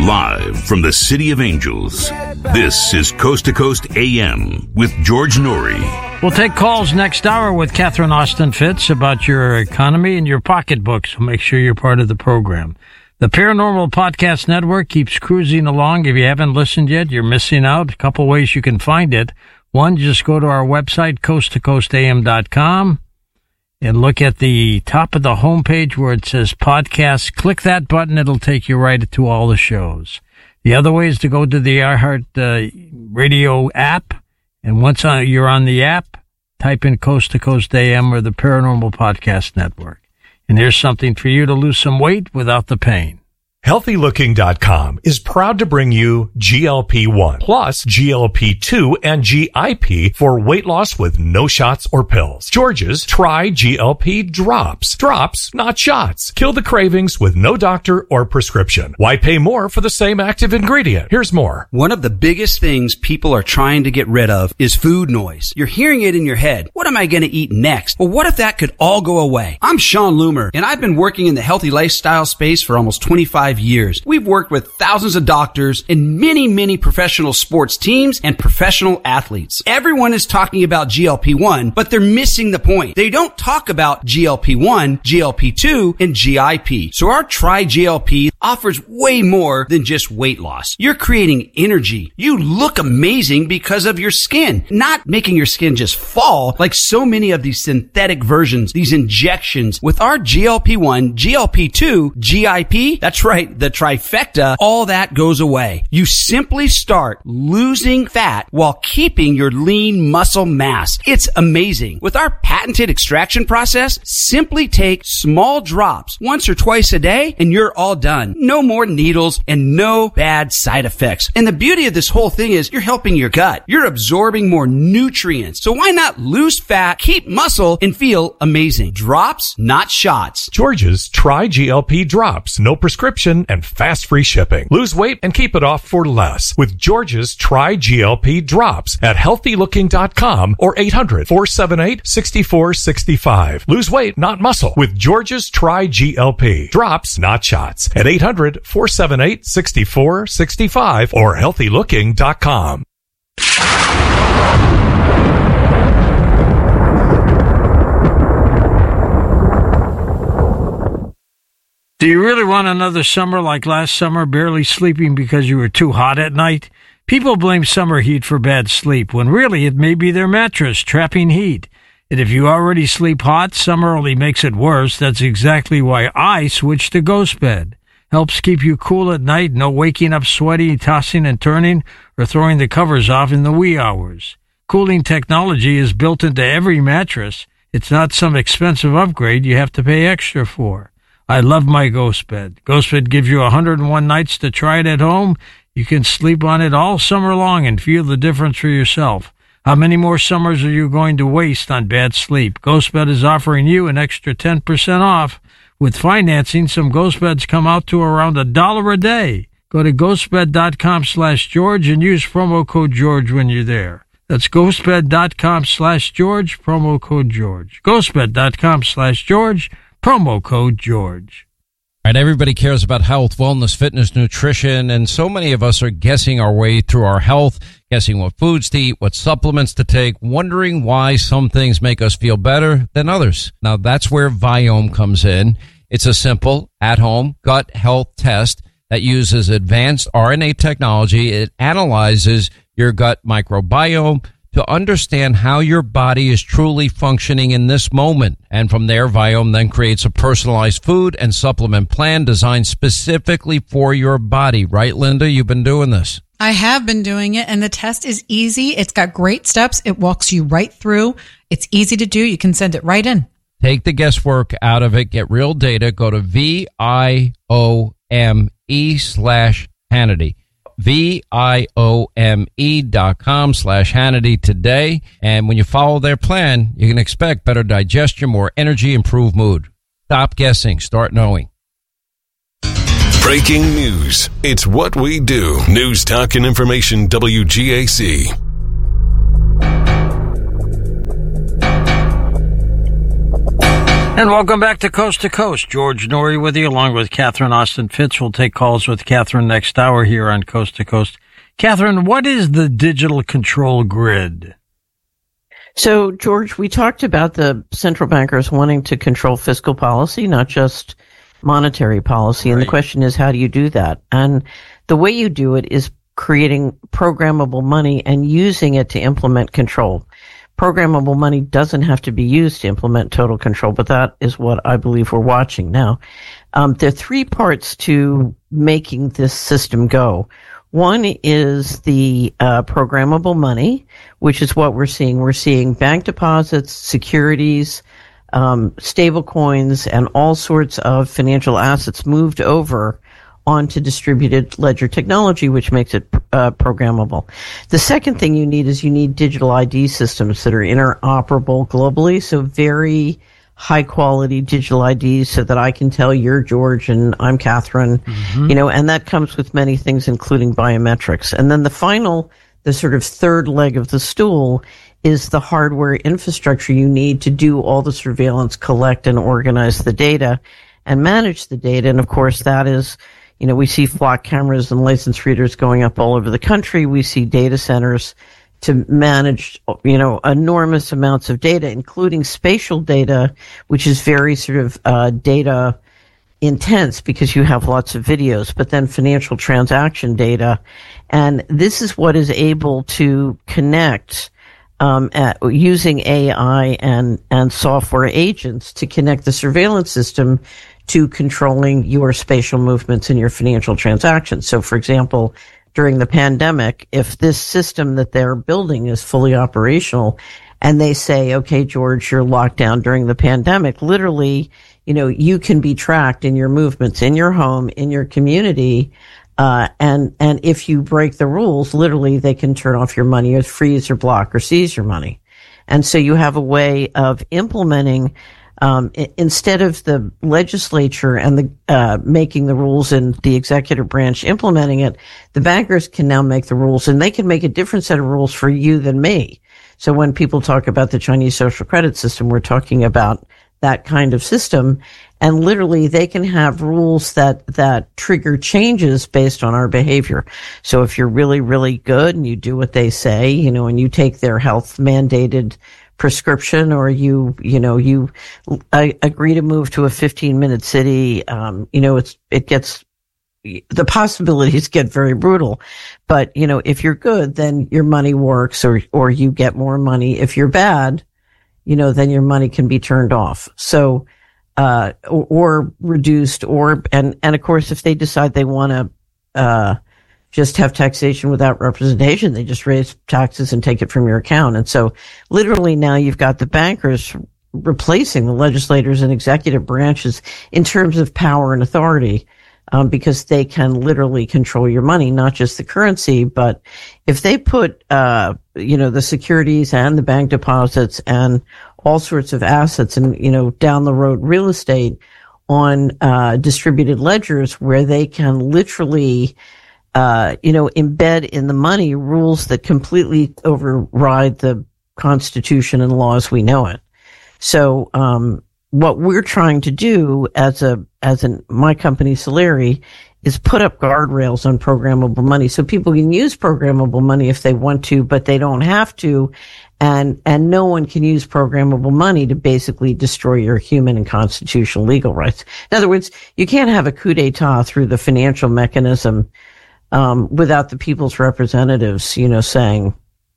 Live from the City of Angels, this is Coast to Coast AM with George Norrie. We'll take calls next hour with Catherine Austin Fitz about your economy and your pocketbook, so make sure you're part of the program. The Paranormal Podcast Network keeps cruising along. If you haven't listened yet, you're missing out. A couple ways you can find it. One, just go to our website, coasttocoastam.com, and look at the top of the homepage where it says podcasts. Click that button. It'll take you right to all the shows. The other way is to go to the iHeart Radio app. And once you're on the app, type in Coast to Coast AM or the Paranormal Podcast Network. And here's something for you to lose some weight without the pain. HealthyLooking.com is proud to bring you GLP-1 plus GLP-2 and GIP for weight loss with no shots or pills. George's Try GLP Drops. Drops, not shots. Kill the cravings with no doctor or prescription. Why pay more for the same active ingredient? Here's more. One of the biggest things people are trying to get rid of is food noise. You're hearing it in your head. What am I going to eat next? Well, what if that could all go away? I'm Sean Loomer, and I've been working in the healthy lifestyle space for almost 25 years. We've worked with thousands of doctors and many professional sports teams and professional athletes. Everyone is talking about GLP-1, but they're missing the point. They don't talk about GLP-1, GLP-2, and GIP. So our Try GLP offers way more than just weight loss. You're creating energy. You look amazing because of your skin, not making your skin just fall like so many of these synthetic versions, these injections. With our GLP-1, GLP-2, GIP, that's right, the trifecta, all that goes away. You simply start losing fat while keeping your lean muscle mass. It's amazing. With our patented extraction process, simply take small drops once or twice a day and you're all done. No more needles and no bad side effects. And the beauty of this whole thing is you're helping your gut. You're absorbing more nutrients. So why not lose fat, keep muscle, and feel amazing? Drops, not shots. George's Try GLP Drops. No prescription and fast free shipping. Lose weight and keep it off for less with George's Try GLP Drops at HealthyLooking.com or 800-478-6465. Lose weight, not muscle with George's Try GLP Drops, not shots at 800-478-6465 or HealthyLooking.com. Do you really want another summer like last summer, barely sleeping because you were too hot at night? People blame summer heat for bad sleep, when really it may be their mattress trapping heat. And if you already sleep hot, summer only makes it worse. That's exactly why I switched to Ghost Bed. Helps keep you cool at night, no waking up sweaty, tossing and turning, or throwing the covers off in the wee hours. Cooling technology is built into every mattress. It's not some expensive upgrade you have to pay extra for. I love my Ghost Bed. Ghost Bed gives you 101 nights to try it at home. You can sleep on it all summer long and feel the difference for yourself. How many more summers are you going to waste on bad sleep? Ghost Bed is offering you an extra 10% off. With financing, some Ghost Beds come out to around $1 a day. Go to ghostbed.com/George and use promo code George when you're there. That's ghostbed.com/George, promo code George. Ghostbed.com/George. Promo code George. All right, everybody cares about health, wellness, fitness, nutrition, and so many of us are guessing our way through our health, guessing what foods to eat, what supplements to take, wondering why some things make us feel better than others. Now, that's where Viome comes in. It's a simple, at-home gut health test that uses advanced RNA technology. It analyzes your gut microbiome to understand how your body is truly functioning in this moment. And from there, Viome then creates a personalized food and supplement plan designed specifically for your body. Right, Linda? You've been doing this. I have been doing it, and the test is easy. It's got great steps. It walks you right through. It's easy to do. You can send it right in. Take the guesswork out of it. Get real data. Go to VIOME/Hannity. VIOME.com/Hannity today. And when you follow their plan, you can expect better digestion, more energy, improved mood. Stop guessing. Start knowing. Breaking news. It's what we do. News, talk, and information, WGAC. And welcome back to Coast. George Norrie with you, along with Catherine Austin Fitts. We'll take calls with Catherine next hour here on Coast to Coast. Catherine, what is the digital control grid? So, George, we talked about the central bankers wanting to control fiscal policy, not just monetary policy. And the question is, how do you do that? And the way you do it is creating programmable money and using it to implement control. Programmable money doesn't have to be used to implement total control, but that is what I believe we're watching now. There are three parts to making this system go. One is the programmable money, which is what we're seeing. We're seeing bank deposits, securities, stable coins, and all sorts of financial assets moved over onto distributed ledger technology, which makes it programmable. The second thing you need digital ID systems that are interoperable globally, so very high quality digital IDs so that I can tell you're George and I'm Catherine, and that comes with many things, including biometrics. And then the sort of third leg of the stool is the hardware infrastructure you need to do all the surveillance, collect and organize the data and manage the data. And of course, that is, we see flock cameras and license readers going up all over the country. We see data centers to manage, enormous amounts of data, including spatial data, which is very sort of data intense because you have lots of videos, but then financial transaction data. And this is what is able to connect using AI and software agents to connect the surveillance system to controlling your spatial movements and your financial transactions. So, for example, during the pandemic, if this system that they're building is fully operational and they say, okay, George, you're locked down during the pandemic, literally, you can be tracked in your movements in your home, in your community. And if you break the rules, literally they can turn off your money or freeze or block or seize your money. And so you have a way of implementing instead of the legislature and the making the rules and the executive branch implementing it, the bankers can now make the rules, and they can make a different set of rules for you than me. So when people talk about the Chinese social credit system, we're talking about that kind of system, and literally they can have rules that trigger changes based on our behavior. So if you're really, really good and you do what they say, and you take their health mandated prescription, or you agree to move to a 15-minute city, the possibilities get very brutal. But, if you're good, then your money works or you get more money. If you're bad, then your money can be turned off. So, or reduced and of course, if they decide they want to, just have taxation without representation, they just raise taxes and take it from your account. And so literally now you've got the bankers replacing the legislators and executive branches in terms of power and authority, because they can literally control your money, not just the currency, but if they put, the securities and the bank deposits and all sorts of assets and, down the road real estate on, distributed ledgers where they can literally embed in the money rules that completely override the Constitution and laws we know it. So, what we're trying to do as my company Solari is put up guardrails on programmable money so people can use programmable money if they want to, but they don't have to. And no one can use programmable money to basically destroy your human and constitutional legal rights. In other words, you can't have a coup d'etat through the financial mechanism without the people's representatives, saying,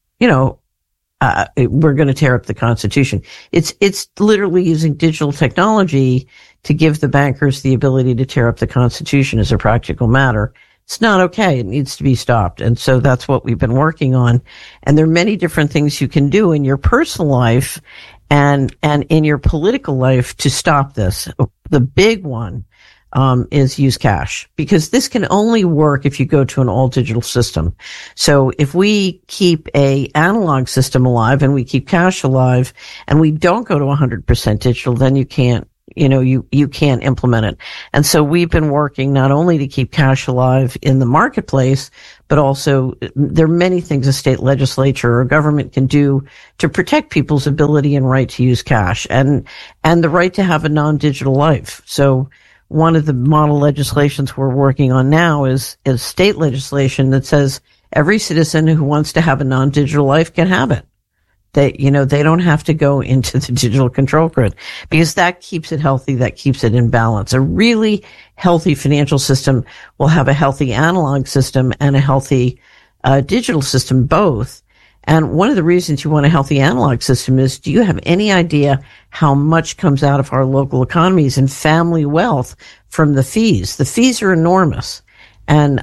we're going to tear up the Constitution. It's literally using digital technology to give the bankers the ability to tear up the Constitution as a practical matter. It's not okay. It needs to be stopped. And so that's what we've been working on. And there are many different things you can do in your personal life and in your political life to stop this. The big one is use cash, because this can only work if you go to an all digital system. So if we keep a analog system alive and we keep cash alive and we don't go to 100% digital, then you can't you can't implement it. And so we've been working not only to keep cash alive in the marketplace, but also there are many things a state legislature or government can do to protect people's ability and right to use cash and the right to have a non-digital life. So one of the model legislations we're working on now is state legislation that says every citizen who wants to have a non-digital life can have it. They don't have to go into the digital control grid because that keeps it healthy. That keeps it in balance. A really healthy financial system will have a healthy analog system and a healthy digital system, both. And one of the reasons you want a healthy analog system is, do you have any idea how much comes out of our local economies and family wealth from the fees? The fees are enormous. And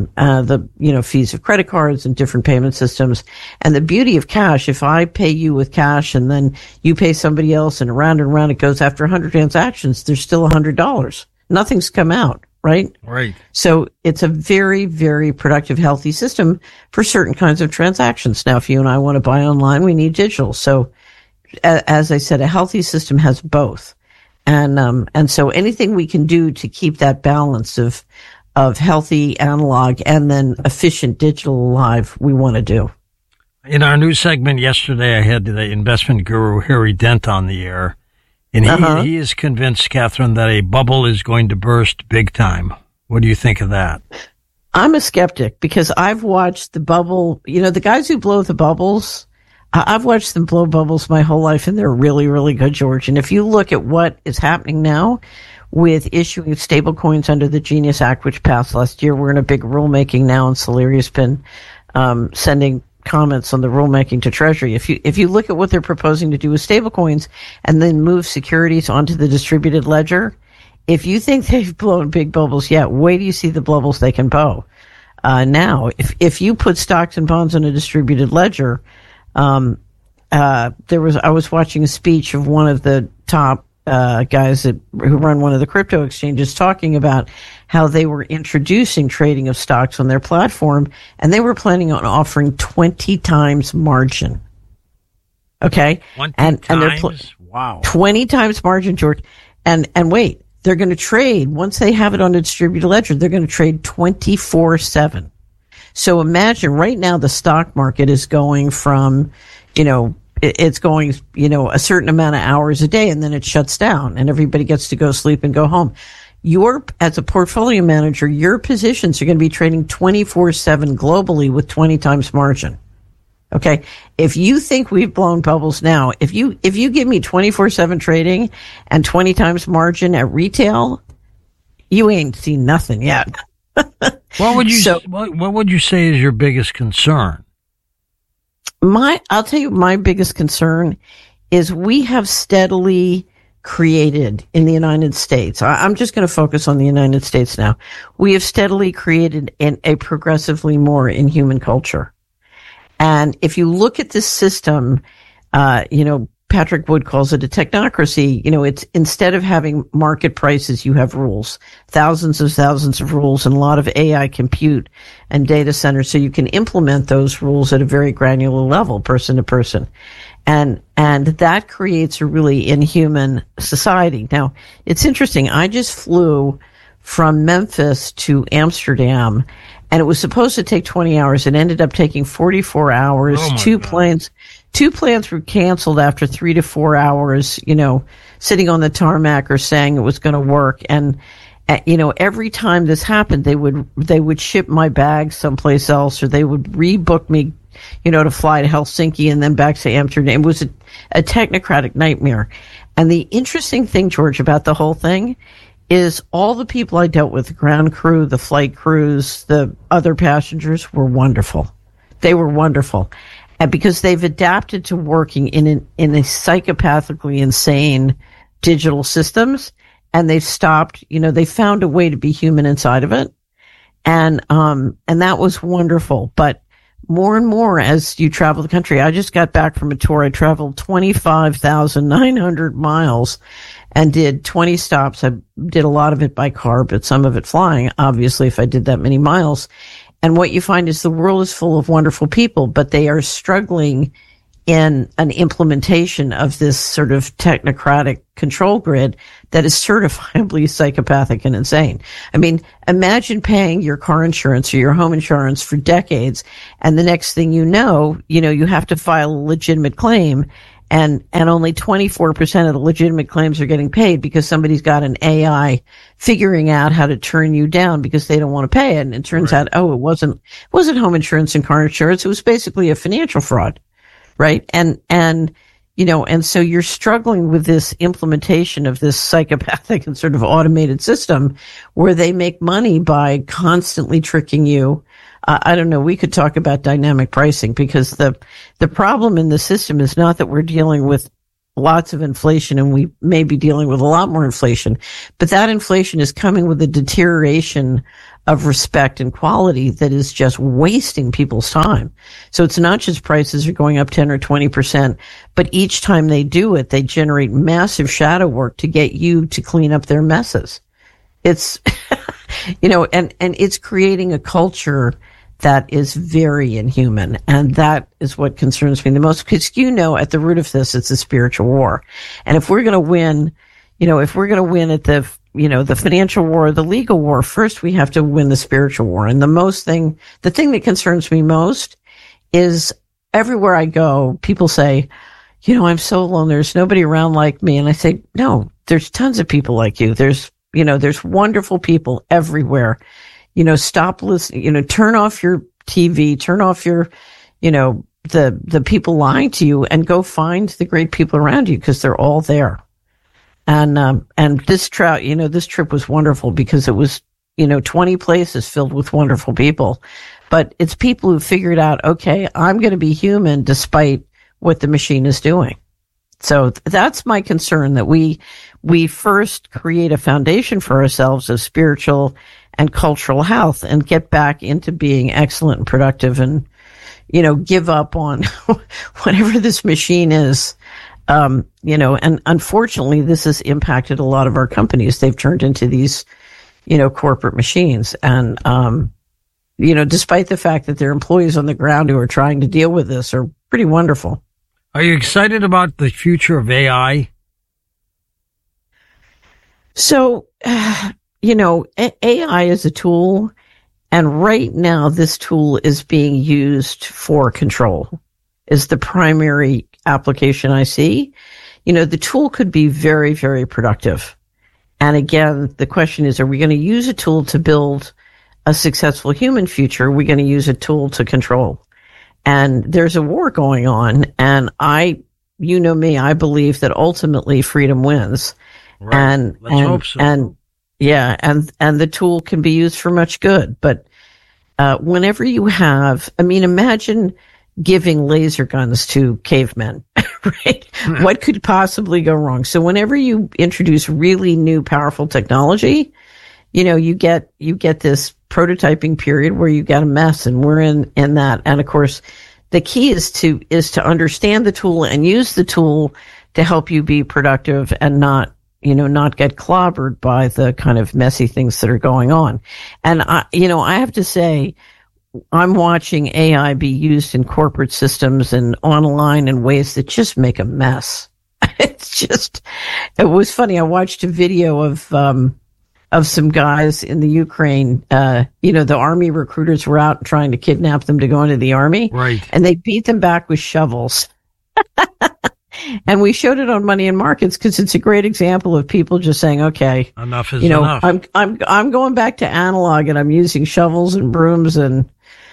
the fees of credit cards and different payment systems. And the beauty of cash, if I pay you with cash and then you pay somebody else and around it goes, after 100 transactions, there's still $100. Nothing's come out, right? Right. So it's a very, very productive, healthy system for certain kinds of transactions. Now, if you and I want to buy online, we need digital. So as I said, a healthy system has both. And so anything we can do to keep that balance of healthy analog and then efficient digital alive, we want to do. In our news segment yesterday, I had the investment guru Harry Dent on the air, and he is convinced, Catherine, that a bubble is going to burst big time. What do you think of that? I'm a skeptic because I've watched the bubble, the guys who blow the bubbles, I've watched them blow bubbles my whole life, and they're really, really good, George. And if you look at what is happening now, with issuing stable coins under the Genius Act, which passed last year. We're in a big rulemaking now, and Soleri's been sending comments on the rulemaking to Treasury. If you look at what they're proposing to do with stable coins and then move securities onto the distributed ledger, if you think they've blown big bubbles yet, wait till you see the bubbles they can blow. Now, if you put stocks and bonds on a distributed ledger, I was watching a speech of one of the top guys who run one of the crypto exchanges talking about how they were introducing trading of stocks on their platform, and they were planning on offering 20 times margin. Okay? 20 times? Wow. 20 times margin, George. And wait, they're going to trade, once they have it on a distributed ledger, they're going to trade 24/7. So imagine right now the stock market is going from, it's going, a certain amount of hours a day, and then it shuts down and everybody gets to go sleep and go home. As a portfolio manager, your positions are going to be trading 24/7 globally with 20 times margin. Okay. If you think we've blown bubbles now, if you give me 24/7 trading and 20 times margin at retail, you ain't seen nothing yet. What would you say is your biggest concern? I'll tell you, my biggest concern is we have steadily created in the United States. I'm just going to focus on the United States now. We have steadily created a progressively more inhuman culture. And if you look at this system, Patrick Wood calls it a technocracy. It's instead of having market prices, you have rules, thousands of rules, and a lot of AI compute and data centers. So you can implement those rules at a very granular level, person to person. And that creates a really inhuman society. Now, it's interesting. I just flew from Memphis to Amsterdam, and it was supposed to take 20 hours. It ended up taking 44 hours. Two planes were canceled after 3 to 4 hours, sitting on the tarmac or saying it was going to work. And, every time this happened, they would ship my bag someplace else, or they would rebook me, to fly to Helsinki and then back to Amsterdam. It was a technocratic nightmare. And the interesting thing, George, about the whole thing is all the people I dealt with, the ground crew, the flight crews, the other passengers, were wonderful. They were wonderful. And because they've adapted to working in a psychopathically insane digital systems, and they've stopped, they found a way to be human inside of it. And that was wonderful. But more and more as you travel the country, I just got back from a tour. I traveled 25,900 miles and did 20 stops. I did a lot of it by car, but some of it flying, obviously, if I did that many miles. And what you find is the world is full of wonderful people, but they are struggling in an implementation of this sort of technocratic control grid that is certifiably psychopathic and insane. I mean, imagine paying your car insurance or your home insurance for decades, and the next thing you know, you have to file a legitimate claim, and only 24% of the legitimate claims are getting paid because somebody's got an AI figuring out how to turn you down because they don't want to pay it. And it turns out, it wasn't home insurance and car insurance. It was basically a financial fraud. Right. And so you're struggling with this implementation of this psychopathic and sort of automated system where they make money by constantly tricking you. I don't know. We could talk about dynamic pricing because the problem in the system is not that we're dealing with lots of inflation, and we may be dealing with a lot more inflation, but that inflation is coming with a deterioration of respect and quality that is just wasting people's time. So it's not just prices are going up 10 or 20%, but each time they do it, they generate massive shadow work to get you to clean up their messes. It's, and it's creating a culture that is very inhuman. And that is what concerns me the most, because at the root of this, it's a spiritual war. And if we're going to win, at the financial war, the legal war, first we have to win the spiritual war. And the thing that concerns me most is everywhere I go, people say, I'm so alone. There's nobody around like me. And I say, no, there's tons of people like you. There's wonderful people everywhere. Stop listening, turn off your TV, turn off your, the people lying to you, and go find the great people around you, because they're all there. And this trip was wonderful because it was, 20 places filled with wonderful people, but it's people who figured out, okay, I'm going to be human despite what the machine is doing. So that's my concern, that we first create a foundation for ourselves of spiritual and cultural health and get back into being excellent and productive, and, give up on whatever this machine is. And unfortunately, this has impacted a lot of our companies. They've turned into these, corporate machines. And, despite the fact that their employees on the ground who are trying to deal with this are pretty wonderful. Are you excited about the future of AI? So, AI is a tool, and right now this tool is being used for control, is the primary application I see. The tool could be very, very productive. And again, the question is, are we going to use a tool to build a successful human future? Are we going to use a tool to control? And there's a war going on, and me, I believe that ultimately freedom wins. Right. Let's hope so. And the tool can be used for much good. But whenever you have, imagine giving laser guns to cavemen, right? What could possibly go wrong? So whenever you introduce really new, powerful technology, you get this prototyping period where you get a mess, and we're in that. And of course, the key is to understand the tool and use the tool to help you be productive and not get clobbered by the kind of messy things that are going on. And I have to say, I'm watching AI be used in corporate systems and online in ways that just make a mess. It was funny. I watched a video of some guys in the Ukraine. The army recruiters were out trying to kidnap them to go into the army. Right. And they beat them back with shovels. And we showed it on Money and Markets because it's a great example of people just saying, okay, enough is enough. I'm going back to analog, and I'm using shovels and brooms and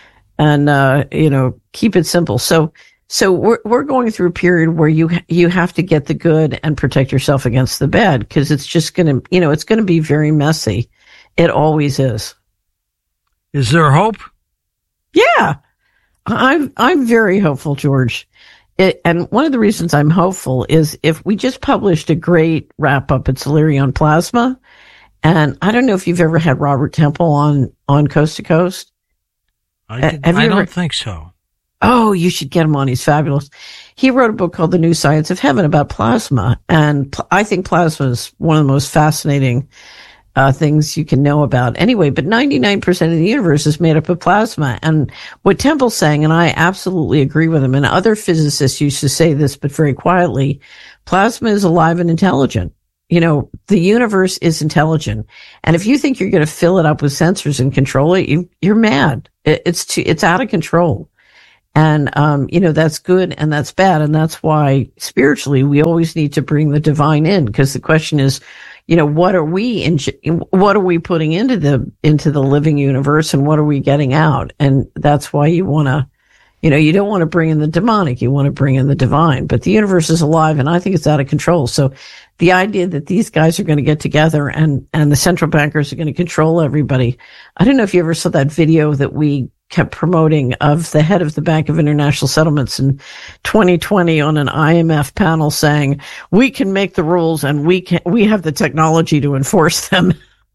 keep it simple. So we're going through a period where you have to get the good and protect yourself against the bad, because it's just going to, it's going to be very messy. It always is. Is there hope? Yeah. I'm very hopeful, George. And one of the reasons I'm hopeful is if we just published a great wrap up at Solarion Plasma, and I don't know if you've ever had Robert Temple on Coast to Coast. I don't think so. Oh, you should get him on. He's fabulous. He wrote a book called The New Science of Heaven about plasma. And I think plasma is one of the most fascinating things you can know about anyway. But 99% of the universe is made up of plasma. And what Temple's saying, and I absolutely agree with him, and other physicists used to say this, but very quietly, plasma is alive and intelligent. You know, the universe is intelligent. And if you think you're going to fill it up with sensors and control it, you're mad. It's out of control. And, you know, that's good and that's bad. And that's why spiritually we always need to bring the divine in, because the question is, you know, what are we putting into the living universe, and what are we getting out? And that's why you want to, you know, you don't want to bring in the demonic, you want to bring in the divine. But the universe is alive, and I think it's out of control. So the idea that these guys are going to get together and the central bankers are going to control everybody. I don't know if you ever saw that video that we kept promoting of the head of the Bank of International Settlements in 2020 on an IMF panel saying, we can make the rules and we have the technology to enforce them.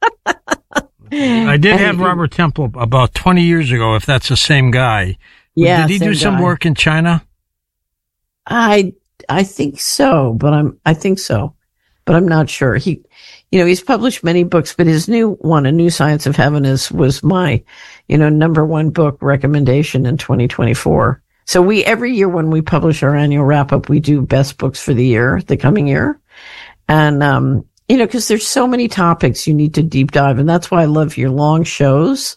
I did have Robert Temple about 20 years ago, if that's the same guy. Yeah. Did he do some work in China? I think so, but I'm not sure. He's published many books, but his new one, A New Science of Heaven, was my, number one book recommendation in 2024. So every year when we publish our annual wrap up, we do best books for the coming year. And, cause there's so many topics you need to deep dive. And that's why I love your long shows.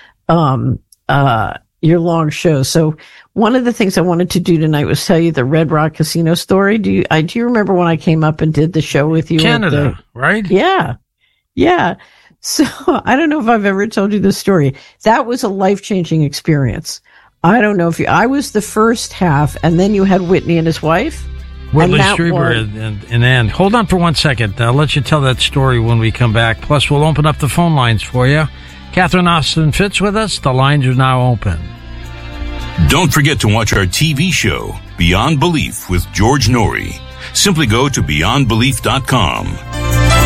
So one of the things I wanted to do tonight was tell you the Red Rock Casino story. Do you remember when I came up and did the show with you? Canada, right? Yeah. Yeah. So I don't know if I've ever told you this story. That was a life-changing experience. I don't know I was the first half, and then you had Whitney and his wife. Whitley Strieber and Ann. Hold on for 1 second. I'll let you tell that story when we come back. Plus, we'll open up the phone lines for you. Catherine Austin Fitz with us. The lines are now open. Don't forget to watch our TV show, Beyond Belief with George Norrie. Simply go to beyondbelief.com.